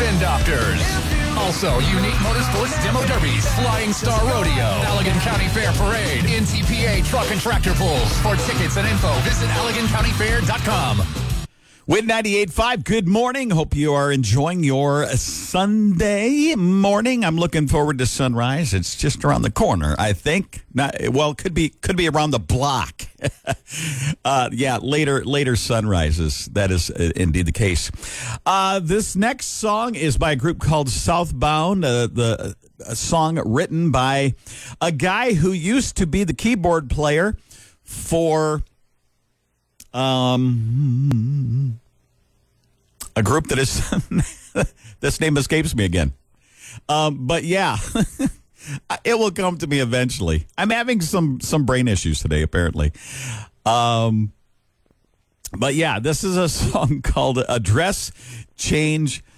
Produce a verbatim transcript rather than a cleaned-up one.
Spin Doctors. Also, Unique Motorsports Demo Derbies, Flying Star Rodeo, Allegan County Fair Parade, N T P A Truck and Tractor Pulls. For tickets and info, visit Allegan County Fair dot com. Win ninety-eight point five, good morning. Hope you are enjoying your Sunday morning. I'm looking forward to sunrise. It's just around the corner, I think. Not, well, could be could be around the block. uh, yeah, later later sunrises. That is uh, indeed the case. Uh, this next song is by a group called Southbound. Uh, the a song written by a guy who used to be the keyboard player for Um, a group that is, this name escapes me again. Um, but yeah, it will come to me eventually. I'm having some, some brain issues today, apparently. Um, but yeah, this is a song called Address Change